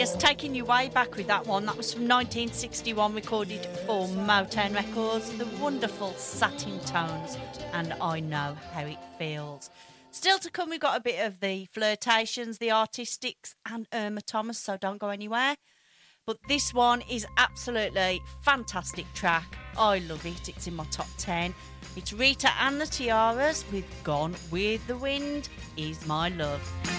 just taking you way back with that one. That was from 1961, recorded for Motown Records. The wonderful Satin Tones, and I Know How It Feels. Still to come, we've got a bit of the Flirtations, the Artistics, and Irma Thomas, so don't go anywhere. But this one is absolutely fantastic track. I love it. It's in my top 10. It's Rita and the Tiaras with Gone with the Wind Is My Love.